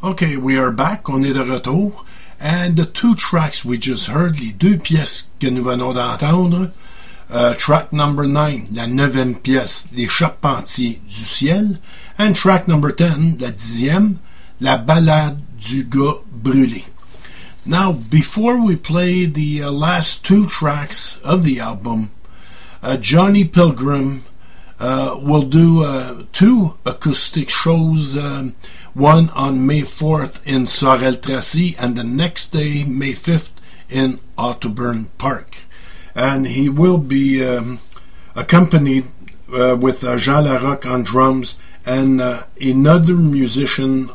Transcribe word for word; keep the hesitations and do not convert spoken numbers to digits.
Okay, we are back, on est de retour. And the two tracks we just heard, les deux pièces que nous venons d'entendre, uh, track number nine, la neuvième pièce, Les Charpentiers du Ciel, and track number ten, la dixième, La Ballade du Gars Brûlé. Now, before we play the uh, last two tracks of the album, uh, Johnny Pilgrim uh, will do uh, two acoustic shows, um, one on May fourth in Sorel-Tracy and the next day, May fifth, in Otterburn Park. And he will be um, accompanied uh, with uh, Jean Larocque on drums and uh, another musician